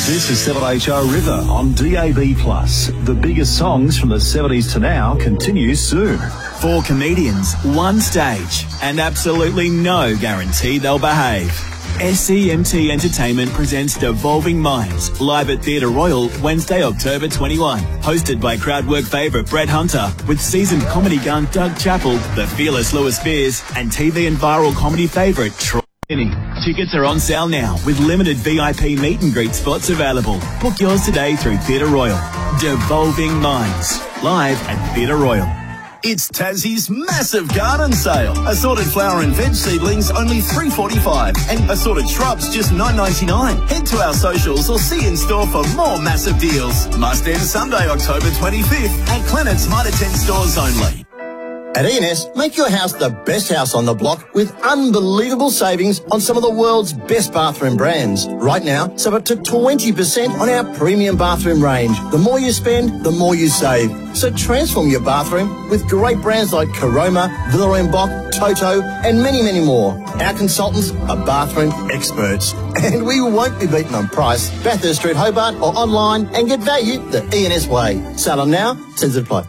This is 7HR River on DAB+. The biggest songs from the 70s to now continue soon. 4 comedians, 1 stage, and absolutely no guarantee they'll behave. SCMT Entertainment presents Devolving Minds, live at Theatre Royal, Wednesday, October 21. Hosted by crowdwork favourite Brett Hunter, with seasoned comedy gun Doug Chappell, the fearless Lewis Spears, and TV and viral comedy favourite Troy Finney. Tickets are on sale now, with limited VIP meet and greet spots available. Book yours today through Theatre Royal. Devolving Minds, live at Theatre Royal. It's Tassie's massive garden sale. Assorted flower and veg seedlings only $3.45 and assorted shrubs just $9.99. Head to our socials or see in store for more massive deals. Must end Sunday, October 25th at Clennett's Mitre 10 stores only. At E&S, make your house the best house on the block with unbelievable savings on some of the world's best bathroom brands. Right now, save up to 20% on our premium bathroom range. The more you spend, the more you save. So transform your bathroom with great brands like Caroma, Villa & Boch, Toto, and many, many more. Our consultants are bathroom experts, and we won't be beaten on price. Bathurst Street, Hobart, or online, and get value the E&S way. Sale on now, terms apply.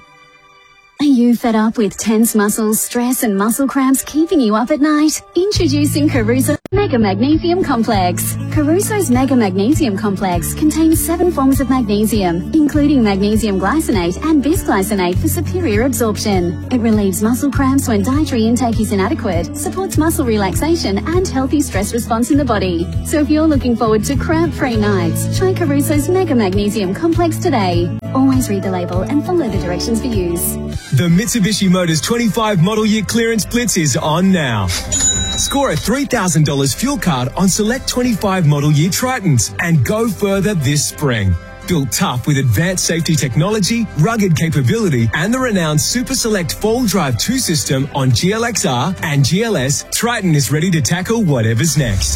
Are you fed up with tense muscles, stress and muscle cramps keeping you up at night? Introducing Caruso Mega Magnesium Complex. Caruso's Mega Magnesium Complex contains 7 forms of magnesium, including magnesium glycinate and bisglycinate for superior absorption. It relieves muscle cramps when dietary intake is inadequate, supports muscle relaxation and healthy stress response in the body. So if you're looking forward to cramp-free nights, try Caruso's Mega Magnesium Complex today. Always read the label and follow the directions for use. The Mitsubishi Motors 25 model year clearance blitz is on now. Score a $3,000 fuel card on select 25 model year Tritons and go further this spring. Built tough with advanced safety technology, rugged capability and the renowned Super Select 4-wheel drive 2 system on GLXR and GLS, Triton is ready to tackle whatever's next.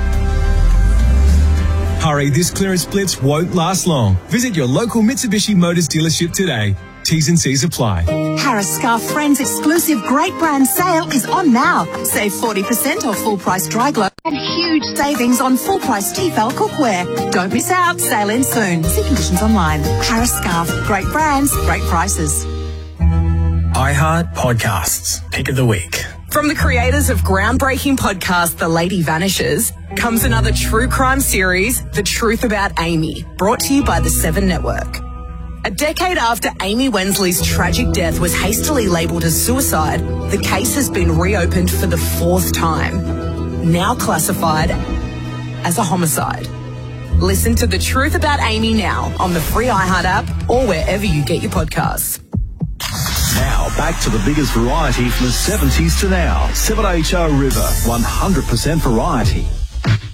Hurry, this clearance blitz won't last long. Visit your local Mitsubishi Motors dealership today. T's and C's apply. Harris Scarf Friends exclusive great brand sale is on now. Save 40% off full price dry glow and huge savings on full price Tefal cookware. Don't miss out. Sale ends soon. See conditions online. Harris Scarf. Great brands, great prices. iHeart Podcasts. Pick of the week. From the creators of groundbreaking podcast The Lady Vanishes comes another true crime series, The Truth About Amy, brought to you by the 7 Network. A decade after Amy Wensley's tragic death was hastily labelled as suicide, the case has been reopened for the 4th time, now classified as a homicide. Listen to The Truth About Amy now on the free iHeart app or wherever you get your podcasts. Now, back to the biggest variety from the 70s to now. 7HR River, 100% variety.